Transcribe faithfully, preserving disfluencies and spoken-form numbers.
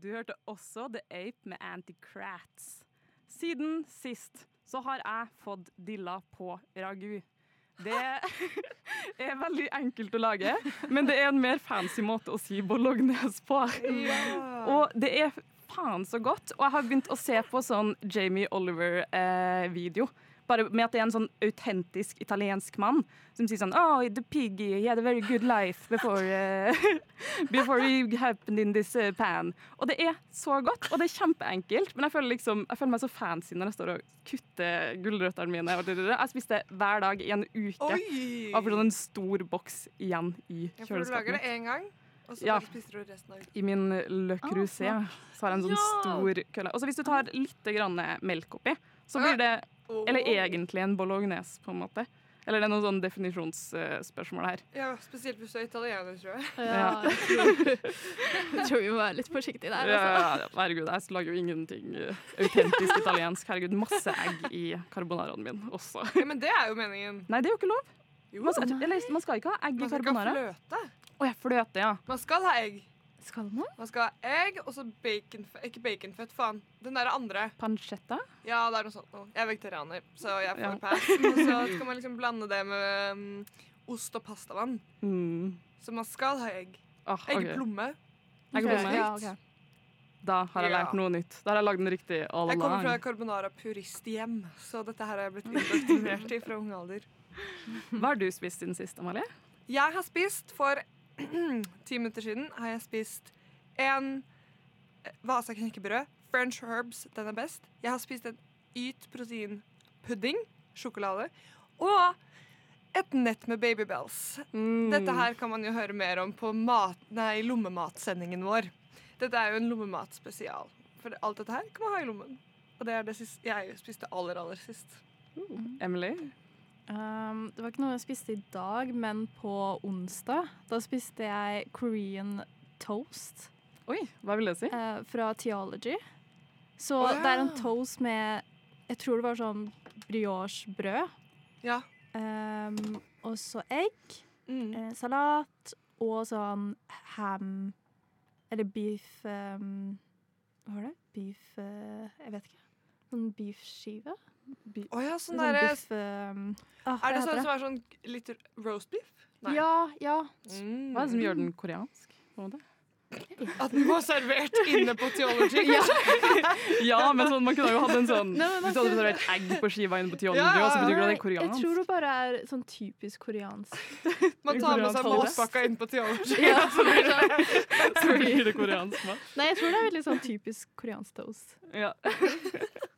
Du hørte også The Ape med Anti-Crats. Siden sist så har jeg fått dilla på ragu. Det er veldig enkelt å lage, men det er en mer fancy måte å si bolognese på. Ja. Og det er faen så godt. Og jeg har begynt å se på sånn Jamie Oliver-video. Eh, Bare med at det er en sånn autentisk italiensk mann som sier sånn «Oh, the piggy, he had a very good life before, uh, before he happened in this uh, pan». Og det er så godt, og det er kjempeenkelt. Men jeg føler, liksom, jeg føler meg så fancy når jeg står og kutter gulrøttene mine. Jeg spiste hver dag i en uke. Oi! Og har fortsatt en stor boks igjen i Ja, for du lager kjøleskapet. det en gang, og så Ja. bare spiser du resten av uken. I min Le Creuset Ah, så har jeg en sånn Ja! stor kølle. Og så hvis du tar litt grann melk oppi, så blir det Eller egentlig en bolognese, på en måte. Eller det er noen sånn definisjonsspørsmål her. Ja, spesielt hvis du er italiener, tror jeg. Ja, jeg tror, jeg tror vi må være litt forsiktige der. Ja, Altså. ja, herregud, jeg lager jo ingenting uh, autentisk italiensk. Herregud, masse egg i carbonaraen min også. Ja, men det er jo meningen. Nei, det er jo ikke lov. Jo, Man, skal- eller, man skal ikke ha egg man i skal ikke ha carbonara. fløte. Å ja, fløte, ja. Man skal ha egg. Skal man? Man skal ha egg, og så baconfett. Ikke baconfett, faen. Den derre andre. Pancetta. Ja, det er noe sånt noe. Jeg er vegetarianer, så jeg får Ja. pass. Og så skal man liksom blande det med um, ost og pastavann. Mm. Så man skal ha egg. Ah, ok. Eggplomme. Eggplomme. Ja, ok. Da har jeg Ja. lært noe nytt. Da har jeg lagd den riktig all Jeg kommer fra along. carbonara-puristhjem, så dette her har jeg blitt indoktrinert i fra ung alder. Hva har du spist siden sist, Amalie? Jeg har spist for ti minutter siden har jeg spist en eh, Vasa knekkebrød. French herbs, den er best. Jeg har spist en Yt proteinpudding, sjokolade, og et nett med babybells. Mm. Dette her kan man jo høre mer om på mat, nei, lommematsendingen vår. Dette er jo en lommematspesial. For alt dette her kan man ha i lommen. Og det er det siste jeg spiste aller, aller sist. Emily? Um, det var ikke noe jeg spiste i dag, men på onsdag da spiste jeg Korean toast Oi, hva vil det si? eh, fra Theology. Så Å, ja. det er en toast med, jeg tror det var sånn brioche-brød, Ja. um, og så egg, Mm. eh, salat og sånn ham, eller beef, um, hva var det? Beef, eh, jeg vet ikke. Sånn beef-skive? Å ja, sånn Sånn derre beef, um, ah, hva Er det heter sånn som er sånn litt roast beef? Nei. Ja, ja. Mm. Hva er det som gjør den koreansk? på en måte? At den var servert inne på Theology. Ja. Ja, men sånn, man kunne jo hatt en sånn Nei, men hvis du hadde servert egg på skiva inne på Theology, Ja, ja, og så betyr det at det er Jeg koreansk. tror det bare er sånn typisk koreansk. Man tar med seg Koreansk matpakka inn på Theology. Ja, Så blir det koreansk mat. Nei, jeg tror det er veldig sånn typisk koreansk toast. Ja.